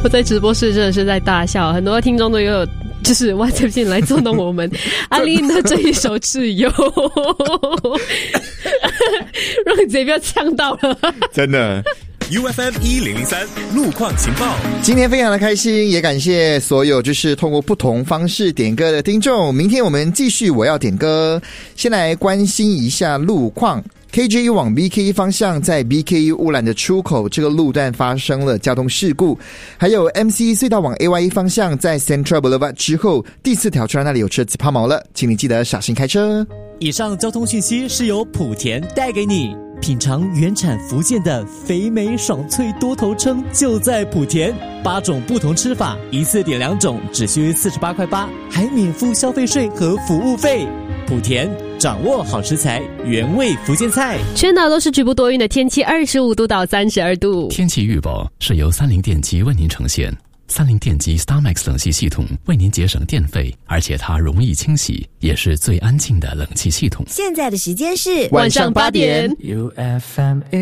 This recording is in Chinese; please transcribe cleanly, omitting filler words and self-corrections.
我在直播室真的是在大笑，很多听众都有就是 WhatsApp 进来捉弄我们。阿琳的这一首挚友，让你贼不要呛到了， 真的。 UFM 1003路况情报， 今天非常的开心，也感谢所有就是通过不同方式点歌的听众。明天我们继续我要点歌，先来关心一下路况。KJ 往 BKE 方向，在 BKE 乌兰的出口这个路段发生了交通事故，还有 MC 隧道往 AYE 方向，在 Central Boulevard 之后第4条出来那里有车子抛锚了，请你记得小心开车。 以上交通讯息是由莆田带给你。品尝原产福建的肥美爽脆多头称就在莆田，8种不同吃法，一次点2种，只需48块8，还免付消费税和服务费。莆田掌握好食材，原味福建菜。 全岛都是局部多云的天气，25度到32度。 天气预报是由三菱电机为您呈现。三菱电机 StarMax 冷气系统为您节省电费，而且它容易清洗，也是最安静的冷气系统。 现在的时间是晚上8点。 UFM